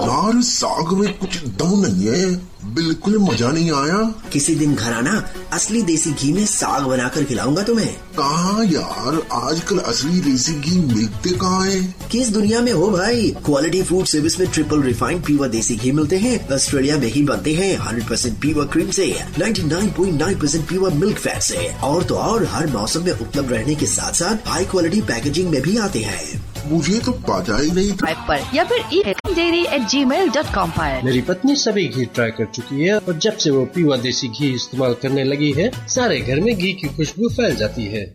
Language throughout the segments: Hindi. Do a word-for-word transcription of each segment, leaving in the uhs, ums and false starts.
यार साग में कुछ दम नहीं है, बिल्कुल मजा नहीं आया। किसी दिन घर आना, असली देसी घी में साग बनाकर खिलाऊंगा तुम्हें। कहाँ यार, आजकल असली देसी घी मिलते कहाँ है? किस दुनिया में हो भाई, क्वालिटी फूड सर्विस में ट्रिपल रिफाइंड प्योर देसी घी मिलते हैं। ऑस्ट्रेलिया में ही बनते हैं, हंड्रेड परसेंट प्योर क्रीम से, ninety nine point nine percent pure milk fat से। और तो और हर मौसम में उपलब्ध रहने के साथ साथ हाई क्वालिटी पैकेजिंग में भी आते हैं। मुझे तो पता ही नहीं था। पर या फिर डेयरी एट जी मेल डॉट कॉम पर। मेरी पत्नी सभी घी ट्राई कर चुकी है और जब से वो प्योर देसी घी इस्तेमाल करने लगी है, सारे घर में घी की खुशबू फैल जाती है।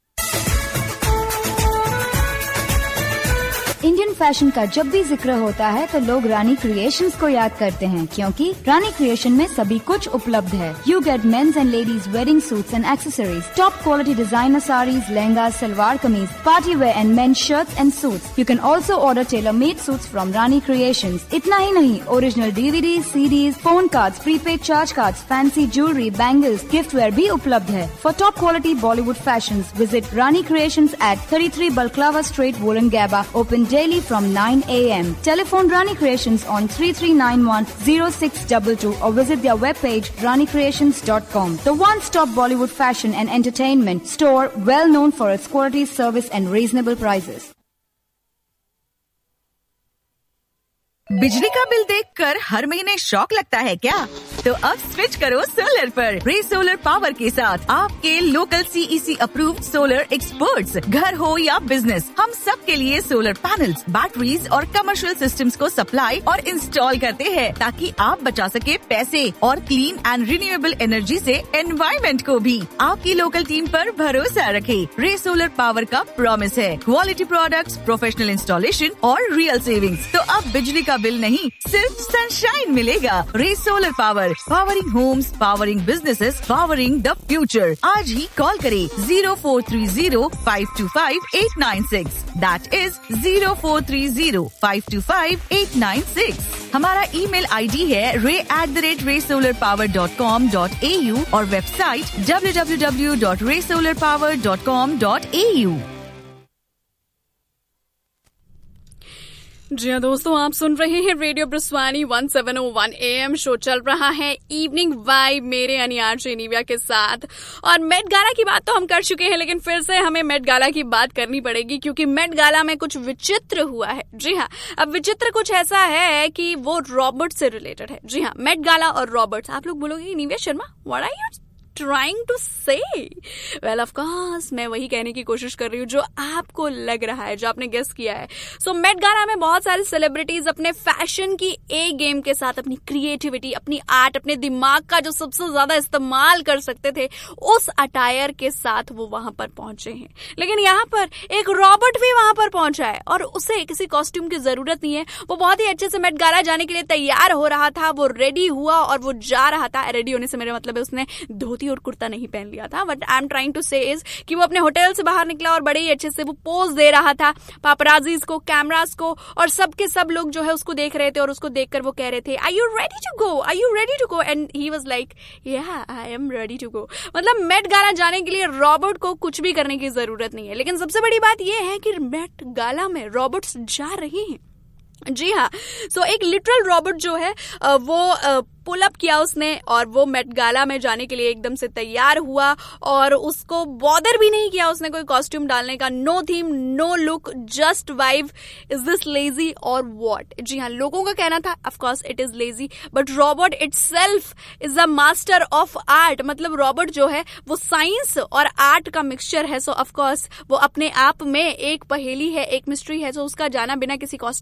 इंडियन फैशन का जब भी जिक्र होता है तो लोग रानी क्रिएशंस को याद करते हैं, क्योंकि रानी क्रिएशन में सभी कुछ उपलब्ध है। You get mains and ladies wedding suits and accessories, top quality designer saris, lehenga, salwar kameez, party wear and main shirts and suits. You can also order tailor made suits from Rani creations. इतना ही नहीं, original DVD, CDs, phone cards, prepaid charge cards, fancy jewellery, bangles, gift where भी उपलब्ध है। For top quality Bollywood fashion visit Rani creations eight thirty three Balaclava Street, Wollongabba, open daily from nine a m Telephone Rani Creations on three three nine one zero six two two or visit their webpage rani creations dot com. The one-stop Bollywood fashion and entertainment store, well known for its quality, service and reasonable prices. बिजली का बिल देखकर हर महीने शॉक लगता है क्या? तो अब स्विच करो सोलर पर। रे सोलर पावर के साथ आपके local CEC approved solar experts, घर हो या बिजनेस, हम सब के लिए सोलर पैनल्स, बैटरीज और कमर्शियल सिस्टम्स को सप्लाई और इंस्टॉल करते हैं, ताकि आप बचा सके पैसे और क्लीन एंड रिन्यूएबल एनर्जी से एनवायरमेंट को भी। आपकी लोकल टीम पर भरोसा रखें। रे सोलर पावर का प्रॉमिस है क्वालिटी प्रोडक्ट्स, प्रोफेशनल इंस्टॉलेशन और रियल सेविंग्स। तो अब बिजली का बिल नहीं, सिर्फ सनशाइन मिलेगा। रे solar power, powering Holmes, powering businesses, powering the future. आज ही कॉल करें zero four three zero five to five eight nine six. That is zero four three zero five to five eight nine six. हमारा ईमेल आईडी है रे एट द रेट रे solar power dot com dot A you और website W W W dot रे solar power dot com dot A you. जी हाँ दोस्तों, आप सुन रहे हैं radio ब्रस्वानी one seven O one A M. Show चल रहा है इवनिंग वाइब मेरे यानी आरजे निविया के साथ। और मेट गाला की बात तो हम कर चुके हैं, लेकिन फिर से हमें मेट गाला की बात करनी पड़ेगी, क्योंकि मेट गाला में कुछ विचित्र हुआ है। जी हाँ, अब विचित्र कुछ ऐसा है कि वो रॉबर्ट से रिलेटेड है। जी हाँ, मेट गाला और रॉबर्ट। आप लोग बोलोगे Nivea Sharma, what are you trying to say? Well, of course, मैं वही कहने की कोशिश कर रही हूँ जो आपको लग रहा है, जो आपने गेस किया है। सो मेट गाला में बहुत सारे सेलिब्रिटीज अपने फैशन की ए गेम के साथ अपनी क्रिएटिविटी, अपनी आर्ट, अपने दिमाग का जो सबसे ज्यादा इस्तेमाल कर सकते थे, उस अटायर के साथ वो वहां पर पहुंचे हैं। लेकिन यहाँ पर एक रॉबर्ट भी वहां पर पहुंचा है और उसे किसी कॉस्ट्यूम की जरूरत नहीं है। वो बहुत ही अच्छे से मेट गाला जाने के लिए तैयार हो रहा था, वो रेडी हुआ और वो जा रहा था। रेडी होने से मेरा मतलब है उसने धोती और कुर्ता नहीं पहन लिया था। But I am trying to से इज कि वो अपने होटल से बाहर निकला और बड़े ही अच्छे से वो पोज दे रहा था पापराजीज को, कैमरास को, और सबके सब लोग जो है उसको देख रहे थे और उसको देखकर वो कह रहे थे are you ready to go, are you ready to go, and he was like या I am ready to go. मतलब मेट गाला जाने के लिए रॉबर्ट को कुछ भी करने की जरूरत नहीं है। लेकिन सबसे बड़ी बात यह है कि मेट गाला में रॉबर्ट्स जा रहे हैं। जी हाँ, सो एक लिटरल रॉबर्ट जो है वो पुल अप किया उसने और वो मेट गाला में जाने के लिए एकदम से तैयार हुआ और उसको बॉदर भी नहीं किया उसने कोई कॉस्ट्यूम डालने का। No theme, no look, just vibe. Is this lazy और व्हाट? जी हाँ, लोगों का कहना था of course it is lazy, but Robert itself is the master of art. मतलब रॉबर्ट जो है वो साइंस और आर्ट का मिक्सचर है। सो ऑफ कोर्स वो अपने आप में एक पहेली है, एक मिस्ट्री है। सो उसका जाना बिना किसी कॉस्ट्यूम